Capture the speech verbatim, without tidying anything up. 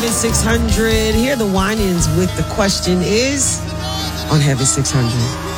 Heaven six hundred. Here are the Winans with the question is on Heaven six hundred.